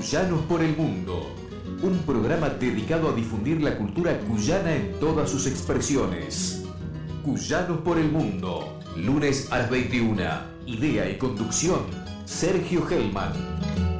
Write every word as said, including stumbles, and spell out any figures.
Cuyanos por el Mundo, un programa dedicado a difundir la cultura cuyana en todas sus expresiones. Cuyanos por el Mundo, lunes a las veintiuna. Idea y conducción, Sergio Hellman.